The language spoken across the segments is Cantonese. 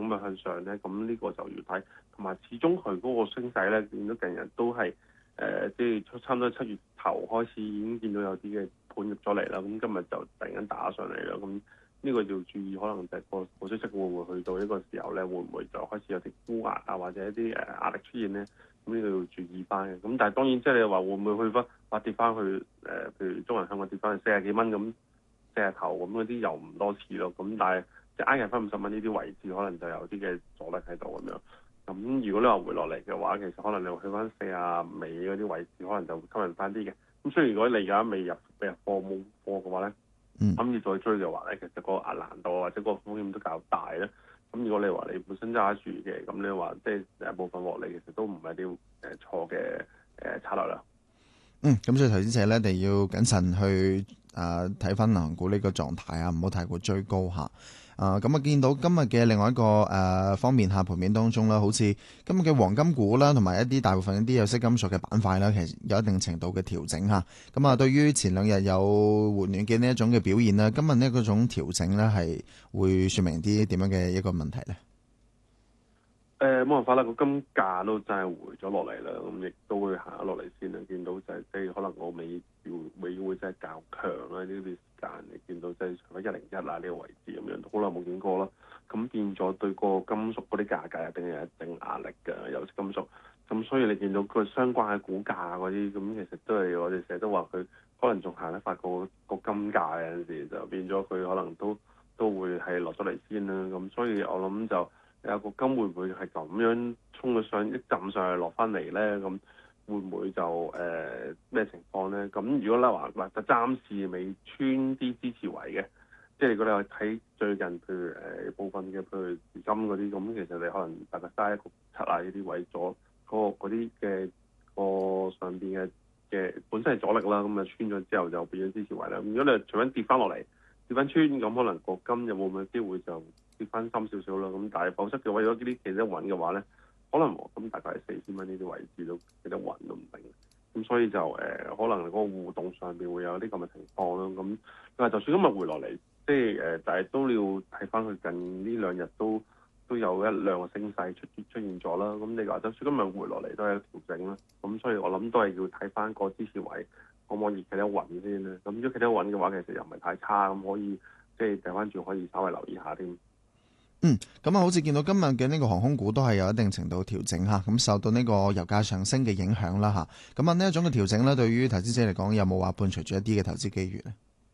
樣向上咧，咁呢個就要睇。同埋始終佢嗰個升勢咧，見到近日都係即係差唔多7月頭開始已經見到有啲嘅盤入咗嚟啦。咁今日就突然間打上嚟啦。咁呢個要注意，可能就係個消息會唔會去到呢個時候咧，會唔會就開始有啲沽壓啊，或者一啲壓力出現咧？咁呢個要注意翻嘅。咁但係當然即係你話會唔會去翻跌翻去譬如中銀香港跌翻去40幾蚊咁，40頭咁嗰啲又唔多似咯。咁但係即係挨近翻50蚊呢啲位置，可能就有啲嘅阻力喺度咁樣。咁如果你話回落嚟嘅話，其實可能你去翻40尾嗰啲位置，可能就會吸引翻啲嘅。咁雖然如果你而家未入貨冇貨嘅話咧，咁要再追嘅話咧，其實個難度或者個風險都較大咧。咁如果你話你本身揸住嘅，咁你話即係部分獲利，其實都唔係啲錯嘅策略啦。 咁所以投資者咧，一定要謹慎去睇翻銀行股呢個狀態啊，唔好太過追高嚇。咁啊，見到今日嘅另外一個方面盤面當中啦，好似今日嘅黃金股啦，同埋一啲大部分一啲有色金屬嘅板塊啦，其實有一定程度嘅調整嚇。咁啊，對於前兩日有回暖嘅呢一種嘅表現啦，今日呢嗰種調整咧係會説明啲點樣嘅一個問題咧？ 冇辦法啦，個金價都真係回咗落嚟啦，咁亦都會行咗落嚟先啦。見到就係即係可能個美匯真係較強啦，呢段時間你見到即係除咗101呢個位置咁樣，好耐冇見過啦。咁變咗對個金屬嗰啲價格一定係有一定壓力㗎，有色金屬。咁所以你見到佢相關嘅股價嗰啲，咁其實都係我哋成日都話佢可能仲行得快過個金價，有陣時就變咗佢可能都會係落咗嚟先啦。咁所以我諗就有個金會唔會係咁樣衝咗上一浸上去落翻嚟咧？咁會唔會就咩情況咧？咁如果你話就暫時未穿啲支持位嘅，即係如果你話睇最近譬如部分嘅譬如金嗰啲咁，其實你可能大概1.7呢啲位咗嗰啲嘅個上邊嘅本身係阻力啦，咁啊穿咗之後就變咗支持位啦。如果你係隨便跌翻落嚟，跌翻穿咁，可能個金有冇機會就跌翻深少少啦。咁但係否則嘅話，如果呢啲企得穩嘅話咧，可能咁大概係4000蚊呢啲位置都企得穩都唔定。咁所以就可能嗰個互動上邊會有啲咁嘅情況啦。咁但係就算今日回落嚟，即係但係都要睇翻佢近呢2日都有1-2個升勢出現咗啦。咁你話就算今日回落嚟都係一個調整啦。咁所以我諗都係要睇翻個支持位可唔可以企得穩先咧。咁如果企得穩嘅話，其實又唔係太差，咁可以即係掉翻轉可以稍微留意下添。 咁好似見到今日嘅呢個航空股都係有一定程度調整嚇，咁受到呢個油價上升嘅影響啦嚇。咁呢一種嘅調整咧，對於投資者嚟講，有冇話伴隨住一啲嘅投資機遇咧？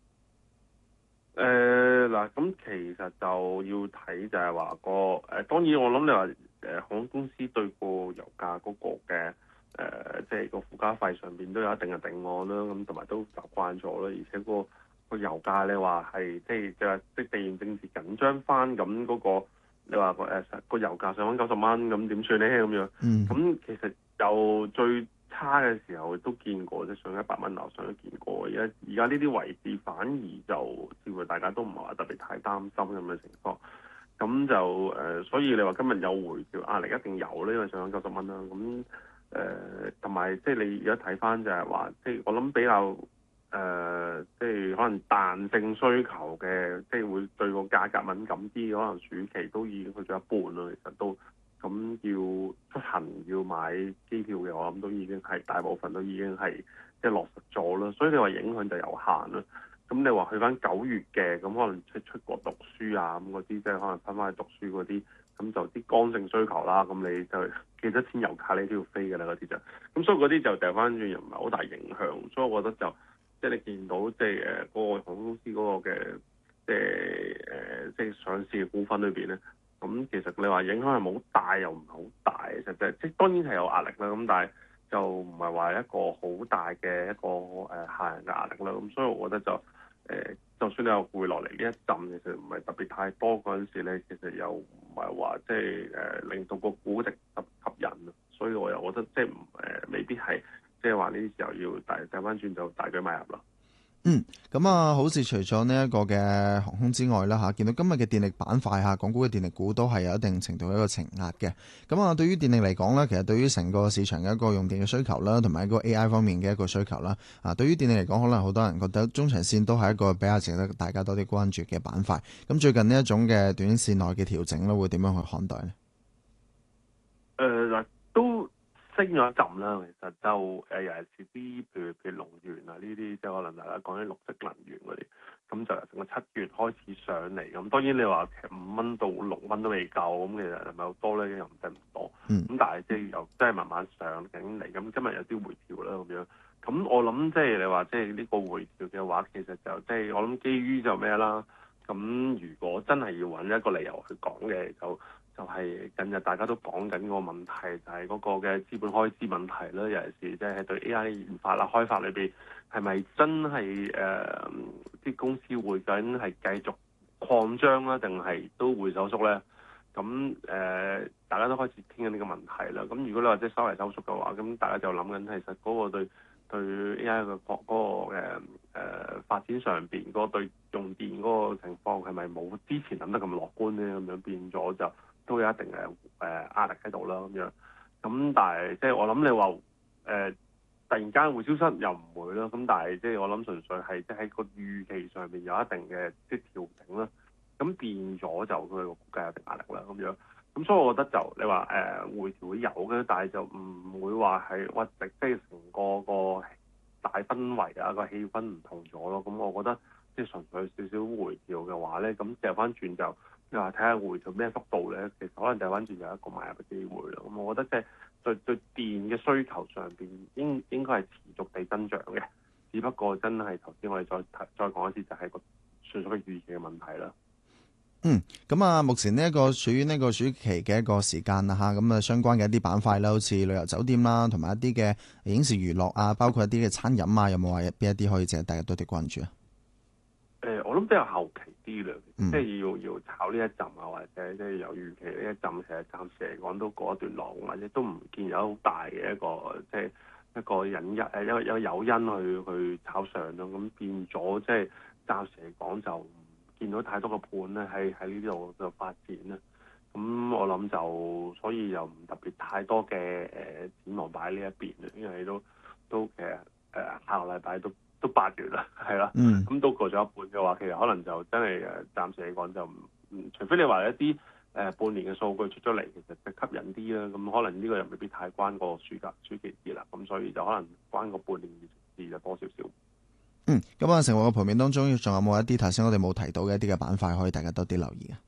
嗱，咁其實就要睇就係話當然我諗你話航空公司對個油價嗰個嘅即係個附加費上邊都有一定嘅定案啦，咁同埋都習慣咗啦，而且個油價你話係即係地緣政治緊張翻，咁嗰個你話個油價上翻90蚊，咁點算咧咁樣？咁其實由最差嘅時候都見過，即係上100蚊樓上都見過。而家呢啲位置反而就似乎大家都唔係話特別太擔心咁嘅情況。咁就所以你話今日有回調壓力一定有呢，因為上緊90蚊啦。咁同埋即係你而家睇翻就係話，即係我諗比較即係可能彈性需求嘅，即係會對個價格敏感啲，可能暑期都已經去咗一半啦。其實都咁要出行要買機票嘅，我諗都已經係大部分都已經係即係落實咗啦。所以你話影響就有限啦。咁你話去翻9月嘅，咁可能出國讀書啊咁嗰啲，即係可能翻去讀書嗰啲，咁就啲剛性需求啦。咁你就幾多錢油價你都要飛㗎啦，嗰啲就咁，所以嗰啲就掉翻轉又唔係好大影響。所以我覺得就即係你見到即係嗰個航空公司嗰個嘅即係上市嘅股份裏邊咧，咁其實你話影響係冇好大又唔係好大，實際即係當然係有壓力啦。咁但係就唔係話一個好大嘅一個客人嘅壓力啦。咁所以我覺得就算你有回落嚟呢一陣，其實唔係特別太多嗰陣時咧，其實又唔係話即係令到個估值吸引啊。所以我又覺得即係未必係即係話呢啲時候要帶翻轉就大舉買入啦。 咁啊，好似除咗呢一個嘅航空之外啦，見到今日嘅電力板塊港股嘅電力股都係有一定程度一個承壓嘅。咁啊，對於電力嚟講咧，其實對於成個市場嘅一個用電嘅需求啦，同埋一個 AI 方面嘅一個需求啦，對於電力嚟講，可能好多人覺得中長線都係一個比較值得大家多啲關注嘅板塊。咁最近呢一種嘅短線內嘅調整咧，會點樣去看待呢？ 都升咗一陣啦，其實就尤其是啲譬如能源啊呢啲，即係可能大家講啲綠色能源嗰啲，咁就由成個7月開始上嚟。咁當然你話其實5蚊到6蚊都未夠，咁其實係咪好多咧？又唔使唔多。咁但係即係又真係慢慢上緊嚟。咁今日有啲回調啦咁樣。咁我諗即係你話即係呢個回調嘅話，其實就即係我諗基於就咩啦。咁如果真係要揾一個理由去講嘅，就係近日大家都講緊個問題，就係嗰個嘅資本開支問題啦。尤其是即係對 AI 研發啦、開發裏邊，係咪真係啲公司會緊係繼續擴張啦，定係都會收縮咧？咁大家都開始傾緊呢個問題啦。咁如果你話即係稍為收縮嘅話，咁大家就諗緊其實嗰個對 AI 嘅嗰個發展上邊嗰個對用電嗰個情況係咪冇之前諗得咁樂觀咧？咁樣變咗就都有一定嘅壓力喺度啦，咁樣。咁但係即係我諗你話突然間會消失又唔會啦。咁但係即係我諗純粹係即係喺個預期上面有一定嘅即係調整啦。咁變咗就佢個股價有定壓力啦，咁樣。咁所以我覺得就你話回調會有嘅，但係就唔會話係哇即係成個大氛圍啊個氣氛唔同咗咯。咁我覺得即係純粹少少回調嘅話咧，咁掉翻轉就你話睇下回調咩幅度咧，其實可能掉翻轉有一個買入嘅機會咯。咁我覺得即係對電嘅需求上邊應該係持續地增長嘅，只不過真係頭先我哋再講一次，就係個純粹嘅預期嘅問題啦。 咁啊，目前呢一個處於呢個暑期嘅一個時間啦嚇，咁啊相關嘅一啲板塊啦，好似旅遊酒店啦，同埋一啲嘅影視娛樂啊，包括一啲嘅餐飲啊，有冇話邊一啲可以值得大家多啲關注啊？ 我諗比較後期啲啦，即係要炒呢一陣啊，或者即係有預期呢一陣，其實暫時嚟講都過一段落，或者都唔見有好大嘅一個即係一個引一個誘因去炒上咯。咁變咗即係暫時嚟講就見到太多個盤咧喺呢度就發展啦，咁我諗就所以又唔特別太多嘅展望擺呢一邊啦，因為都其實下個禮拜都8月啦，係啦，咁都過咗一半嘅話，其實可能就真係暫時嚟講就除非你話一啲半年嘅數據出咗嚟，其實就吸引啲啦，咁可能呢個又未必太關個暑期節啦，咁所以就可能關個半年事就多少少。 咁啊，成個盤面當中，仲有冇一啲頭先我哋冇提到嘅一啲嘅板塊，可以大家多啲留意啊？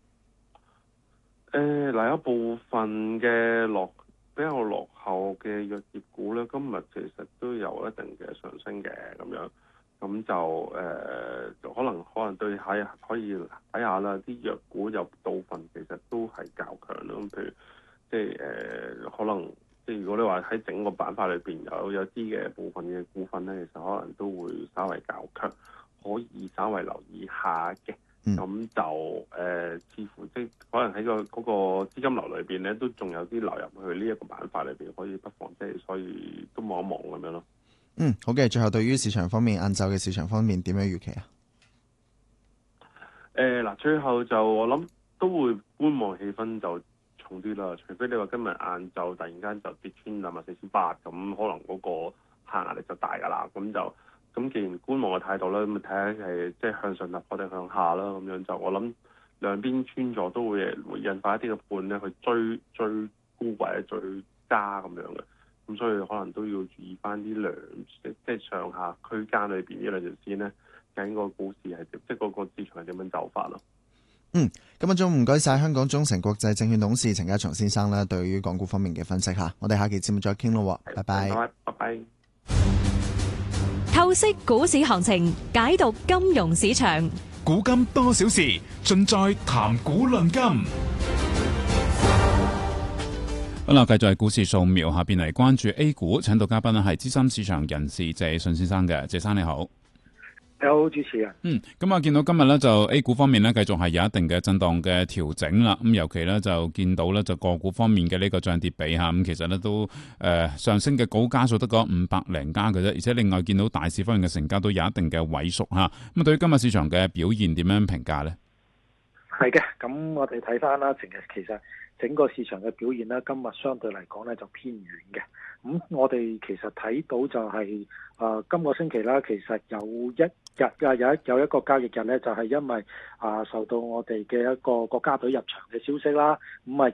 有部分嘅比較落後嘅藥業股咧，今日其實都有一定嘅上升嘅咁樣，咁就可能對下可以睇下啦。啲藥股有部分其實都係較強咯，譬如即係可能。即係如果你話喺整個板塊裏邊有啲嘅部分嘅股份咧，其實可能都會稍微較強，可以稍微留意下嘅。咁就似乎即係可能喺嗰個資金流裏邊咧，都仲有啲流入去呢一個板塊裏邊，可以不妨即係所以都望一望咁樣咯。 好嘅。最後對於市場方面，晏晝嘅市場方面點樣預期啊？ 最後就我諗都會觀望氣氛就重啲啦，除非你話今日晏晝突然間就跌穿24,800，咁可能嗰個下壓力就大㗎啦。咁既然觀望嘅態度啦，咁睇下係即係向上突破定向下啦。咁樣就我諗兩邊穿咗都會引發一啲嘅盤咧去追高或者追加咁樣嘅。咁所以可能都要注意翻啲即係上下區間裏邊呢兩條線咧，究竟個股市係即係個市場係點樣走法咯。 今日中午唔該晒香港中誠國際證券董事陳家祥先生啦，對於港股方面嘅分析吓，我哋下期節目再傾咯，拜拜。 拜拜。 透析股市行情，解讀金融市場， 古今多少事，盡在談股論金。好啦，繼續係股市掃描，下邊嚟關注 A 股，請到嘉賓係資深市場人士謝順先生嘅，謝生你好。 你好，主持人。 咁啊，見到今日咧就 A 股方面咧繼續係有一定嘅震盪嘅調整啦。咁尤其咧就見到咧就個股方面嘅呢個漲跌比吓，咁其實咧都上升嘅股家數得嗰500零家嘅啫。而且另外見到大市方面嘅成交都有一定嘅萎縮吓。咁對於今日市場嘅表現點樣評價咧？係嘅，咁我哋睇翻啦，其實整個市場嘅表現咧，今日相對嚟講咧就偏軟嘅。咁我哋其實睇到就係今個星期啦，其實有一個交易日咧，就係因為受到我哋嘅一個國家隊入場嘅消息啦，咁